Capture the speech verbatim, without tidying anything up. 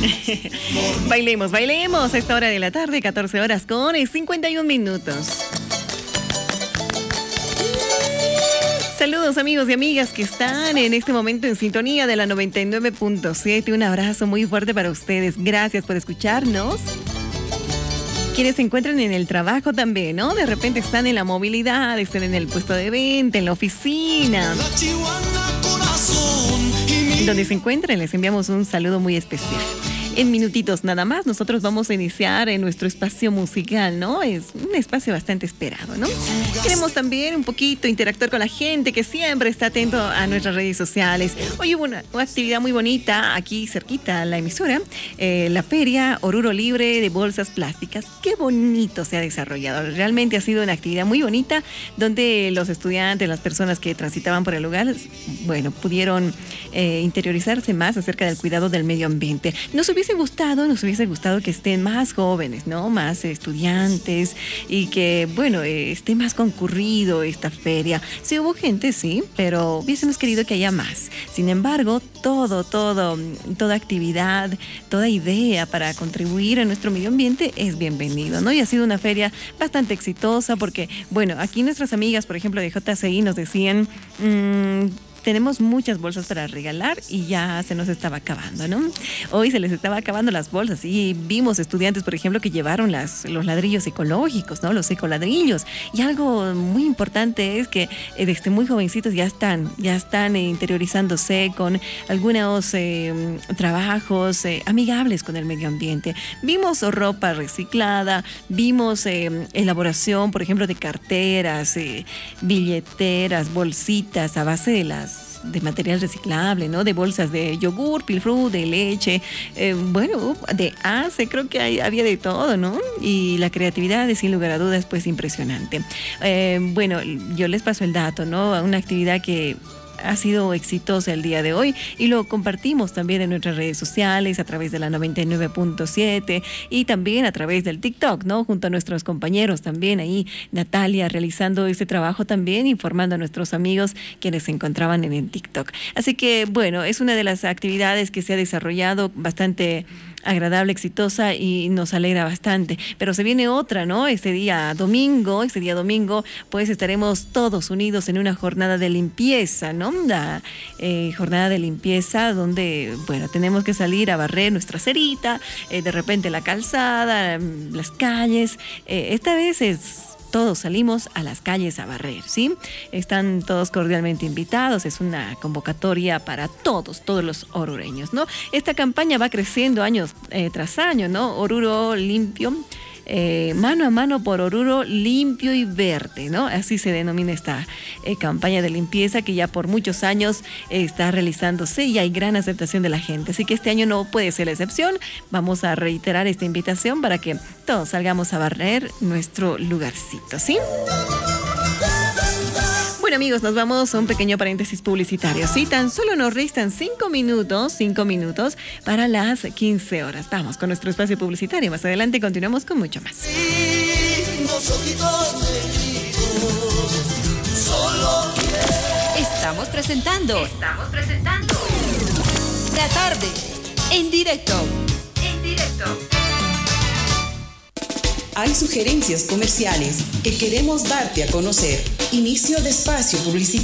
Bailemos, bailemos a esta hora de la tarde, catorce horas con cincuenta y un minutos. Saludos amigos y amigas que están en este momento en sintonía de la noventa y nueve punto siete. Un abrazo muy fuerte para ustedes. Gracias por escucharnos. Quienes se encuentran en el trabajo también, ¿no? De repente están en la movilidad, están en el puesto de venta, en la oficina. Donde se encuentran, les enviamos un saludo muy especial. En minutitos nada más, nosotros vamos a iniciar en nuestro espacio musical, ¿no? Es un espacio bastante esperado, ¿no? Queremos también un poquito interactuar con la gente que siempre está atento a nuestras redes sociales. Hoy hubo una, una actividad muy bonita aquí cerquita a la emisora, eh, la Feria Oruro Libre de Bolsas Plásticas. Qué bonito se ha desarrollado. Realmente ha sido una actividad muy bonita donde los estudiantes, las personas que transitaban por el lugar, bueno, pudieron eh, interiorizarse más acerca del cuidado del medio ambiente. Nos hubiese gustado, nos hubiese gustado que estén más jóvenes, ¿no? Más estudiantes y que, bueno, eh, esté más concurrido esta feria. Sí hubo gente, sí, pero hubiésemos querido que haya más. Sin embargo, todo, todo, toda actividad, toda idea para contribuir a nuestro medio ambiente es bienvenido, ¿no? Y ha sido una feria bastante exitosa porque, bueno, aquí nuestras amigas, por ejemplo, de J C I nos decían... Mmm, tenemos muchas bolsas para regalar y ya se nos estaba acabando, ¿no? Hoy se les estaba acabando las bolsas y vimos estudiantes, por ejemplo, que llevaron las, los ladrillos ecológicos, ¿no? Los ecoladrillos. Y algo muy importante es que desde muy jovencitos ya están, ya están interiorizándose con algunos eh, trabajos eh, amigables con el medio ambiente. Vimos ropa reciclada, vimos eh, elaboración, por ejemplo, de carteras, eh, billeteras, bolsitas a base de las de material reciclable, ¿no? De bolsas de yogur, pilfrut, de leche, eh, bueno, de ace, creo que hay, había de todo, ¿no? Y la creatividad es sin lugar a dudas pues impresionante. Eh, bueno, yo les paso el dato, ¿no? Una actividad que ha sido exitosa el día de hoy y lo compartimos también en nuestras redes sociales a través de la noventa y nueve punto siete y también a través del TikTok, ¿no? Junto a nuestros compañeros también ahí, Natalia realizando este trabajo también, informando a nuestros amigos quienes se encontraban en el TikTok. Así que, bueno, es una de las actividades que se ha desarrollado bastante agradable, exitosa y nos alegra bastante. Pero se viene otra, ¿no? Este día domingo, este día domingo, pues estaremos todos unidos en una jornada de limpieza, ¿no? La eh, jornada de limpieza donde, bueno, tenemos que salir a barrer nuestra acerita, eh, de repente la calzada, las calles. Eh, esta vez es... Todos salimos a las calles a barrer, ¿sí? Están todos cordialmente invitados, es una convocatoria para todos, todos los orureños, ¿no? Esta campaña va creciendo años eh, tras año, ¿no? Oruro limpio, eh, mano a mano por Oruro limpio y verde, ¿no? Así se denomina esta eh, campaña de limpieza que ya por muchos años eh, está realizándose y hay gran aceptación de la gente. Así que este año no puede ser la excepción. Vamos a reiterar esta invitación para que todos salgamos a barrer nuestro lugarcito, ¿sí? Bueno amigos, nos vamos a un pequeño paréntesis publicitario. Sí, tan solo nos restan cinco minutos, cinco minutos para las quince horas. Vamos con nuestro espacio publicitario. Más adelante continuamos con mucho más. Estamos presentando. Estamos presentando. La tarde. En directo. En directo. Hay sugerencias comerciales que queremos darte a conocer. Inicio de espacio publicitario.